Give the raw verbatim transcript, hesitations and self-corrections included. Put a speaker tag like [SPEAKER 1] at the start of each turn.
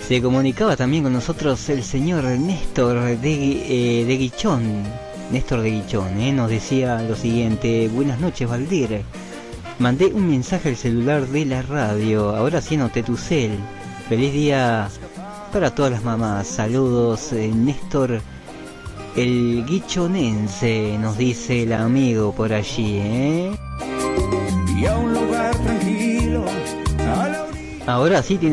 [SPEAKER 1] Se comunicaba también con nosotros el señor Néstor de, eh, de Guichón. Néstor de Guichón, eh, nos decía lo siguiente: buenas noches, Valdir. Mandé un mensaje al celular de la radio. Ahora sí anoté tu cel. Feliz día para todas las mamás. Saludos, eh, Néstor el guichonense, nos dice el amigo por allí, ¿eh? Y a un lugar tranquilo. A la orilla. Ahora sí tiene